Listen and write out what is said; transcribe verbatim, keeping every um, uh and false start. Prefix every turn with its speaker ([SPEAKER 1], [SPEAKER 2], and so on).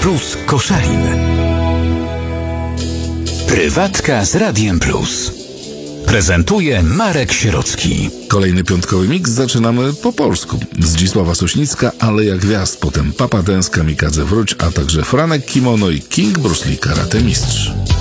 [SPEAKER 1] Plus Koszalin. Prywatka z Radiem Plus. Prezentuje Marek Sierocki.
[SPEAKER 2] Kolejny piątkowy miks zaczynamy po polsku. Zdzisława Sośnicka, Aleja Gwiazd, potem Papa Dance, Kamikadze Wróć, a także Franek Kimono i King Bruce Lee Karate Mistrz.